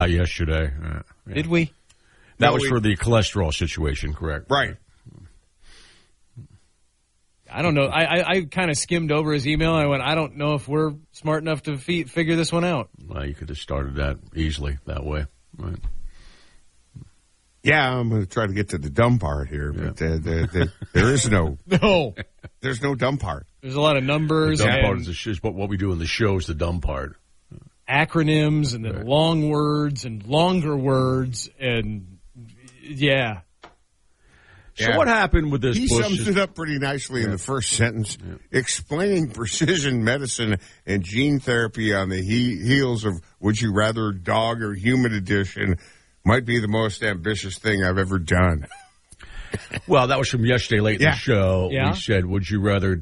yesterday. Yeah. Did we? That was for the cholesterol situation, correct? Right. I don't know. I kind of skimmed over his email. And I went, I don't know if we're smart enough to figure this one out. Well, you could have started that easily that way. Right. Yeah, I'm going to try to get to the dumb part here, but there is no. No. There's no dumb part. There's a lot of numbers. The dumb part is what we do in the show is the dumb part. Acronyms and then long words and longer words and, yeah. So what happened with this? He sums it up pretty nicely in the first sentence, explaining precision medicine and gene therapy on the heels of Would You Rather Dog or Human Edition might be the most ambitious thing I've ever done. Well, that was from yesterday late in the show. Yeah. We said, would you rather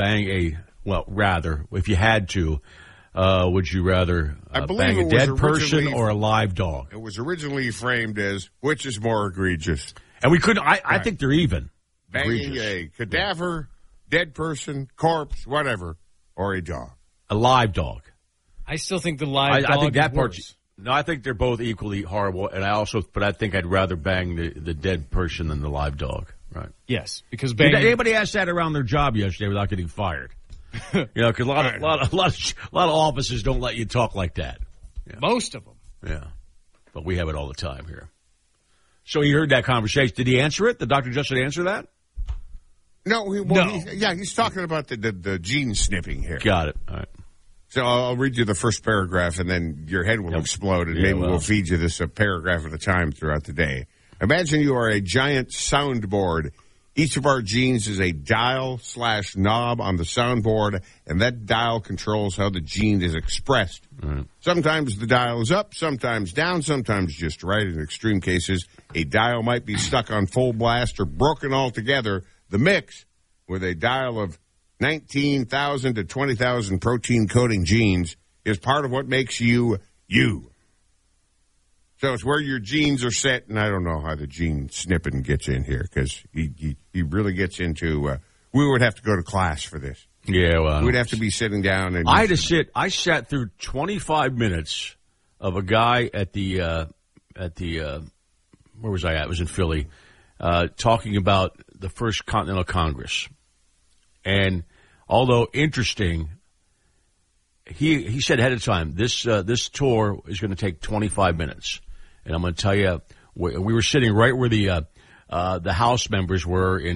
if you had to, would you rather bang a dead person or a live dog? It was originally framed as, which is more egregious? And we couldn't, I think they're even. Banging a cadaver, dead person, corpse, whatever, or a dog. A live dog. I still think the live dog I think that is part's, worse. no, I think they're both equally horrible, and but I think I'd rather bang the dead person than the live dog. Right. Yes, because Did anybody ask that around their job yesterday without getting fired? Because a lot of offices don't let you talk like that. Yeah. Most of them. Yeah, but we have it all the time here. So he heard that conversation. Did he answer it? Did Dr. Justin answer that? No. He's talking about the gene snipping here. Got it. All right. So I'll read you the first paragraph, and then your head will explode, and maybe we'll feed you this a paragraph at a time throughout the day. Imagine you are a giant soundboard. Each of our genes is a dial/knob on the soundboard, and that dial controls how the gene is expressed. Mm-hmm. Sometimes the dial is up, sometimes down, sometimes just right. In extreme cases, a dial might be stuck on full blast or broken altogether. The mix, with a dial of 19,000 to 20,000 protein-coding genes, is part of what makes you, you. So it's where your genes are set, and I don't know how the gene snipping gets in here, because he really gets into, we would have to go to class for this. Yeah, well. We'd have to be sitting down. And I sat through 25 minutes of a guy at the where was I at? It was in Philly, talking about the First Continental Congress. And although interesting, he said ahead of time, this tour is going to take 25 minutes. And I'm going to tell you, we were sitting right where the House members were in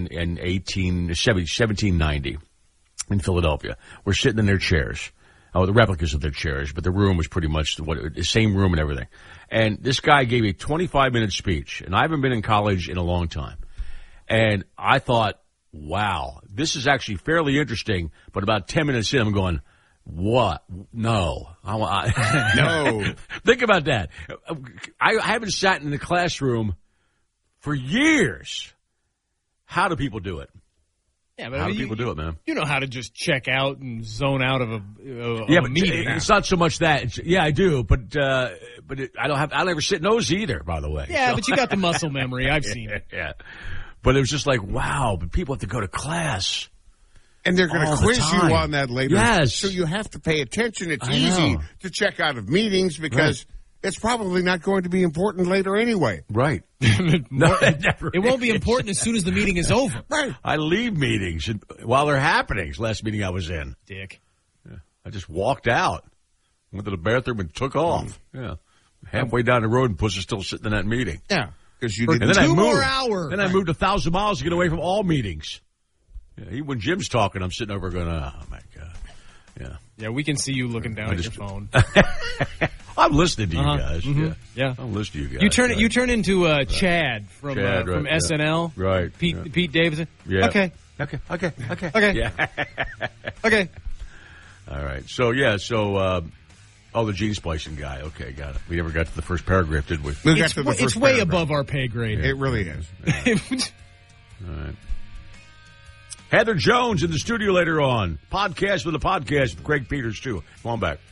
1790 in Philadelphia. We're sitting in their chairs, the replicas of their chairs, but the room was pretty much the same room and everything. And this guy gave a 25-minute speech, and I haven't been in college in a long time. And I thought, wow, this is actually fairly interesting, but about 10 minutes in, I'm going, what? No. No. Think about that. I haven't sat in the classroom for years. How do people do it? Yeah, but how do people do it, man? You know how to just check out and zone out of a meeting. It's not so much that. I do, but I'll never sit in those either, by the way. Yeah, but you got the muscle memory. I've seen it. Yeah. But it was just like, wow, but people have to go to class. And they're going to quiz you on that later. Yes. So you have to pay attention. It's easy to check out of meetings because it's probably not going to be important later anyway. Right. No, it won't be important as soon as the meeting is over. Right. I leave meetings while they're happening. Last meeting I was in. Dick. Yeah. I just walked out, went to the bathroom, and took off. Yeah. Halfway down the road, and Puss is still sitting in that meeting. Yeah. Because you did 2 more hours. Then I moved 1,000 miles to get away from all meetings. Yeah, even when Jim's talking, I'm sitting over going, oh, my God. Yeah. Yeah, we can see you looking down at your phone. I'm listening to you guys. Mm-hmm. Yeah. I'm listening to you guys. You turn into Chad from SNL. Right. Pete Davidson. Yeah. Okay. Yeah. Okay. All right. So, the gene splicing guy. Okay, got it. We never got to the first paragraph, did we? It's way above our pay grade. It really is. All right. Heather Jones in the studio later on. Podcast with Craig Peters, too. Come on back.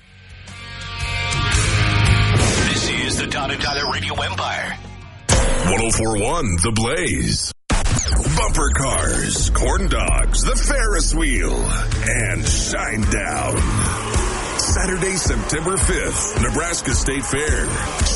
This is the Todd and Tyler Radio Empire. 104.1 The Blaze. Bumper cars, corn dogs, the Ferris wheel, and Shinedown. Saturday, September 5th, Nebraska State Fair.